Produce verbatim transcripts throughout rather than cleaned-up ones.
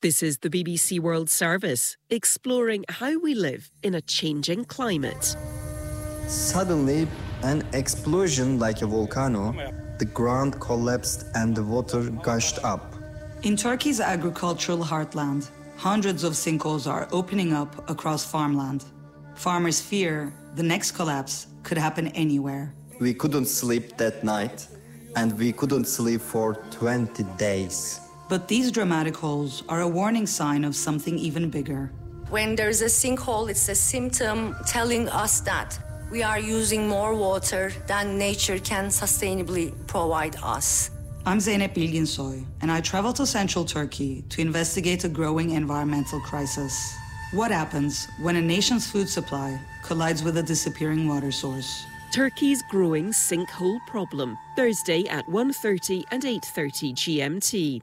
This is the B B C World Service, exploring how we live in a changing climate. Suddenly, an explosion like a volcano, the ground collapsed and the water gushed up. In Turkey's agricultural heartland, hundreds of sinkholes are opening up across farmland. Farmers fear the next collapse could happen anywhere. We couldn't sleep that night, and we couldn't sleep for twenty days. But these dramatic holes are a warning sign of something even bigger. When there's a sinkhole, it's a symptom telling us that we are using more water than nature can sustainably provide us. I'm Zeynep Bilginsoy, and I travel to central Turkey to investigate a growing environmental crisis. What happens when a nation's food supply collides with a disappearing water source? Turkey's growing sinkhole problem, Thursday at one thirty and eight thirty G M T.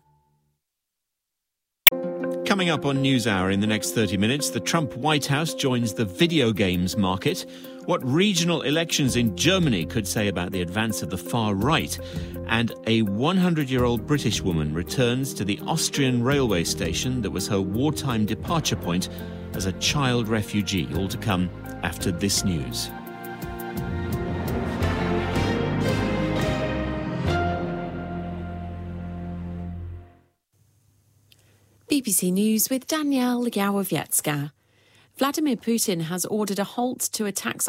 Coming up on NewsHour in the next thirty minutes, the Trump White House joins the video games market. What regional elections in Germany could say about the advance of the far right. And a hundred-year-old British woman returns to the Austrian railway station that was her wartime departure point as a child refugee. All to come after this news. B B C News with Danielle Yawowiecka. Vladimir Putin has ordered a halt to attacks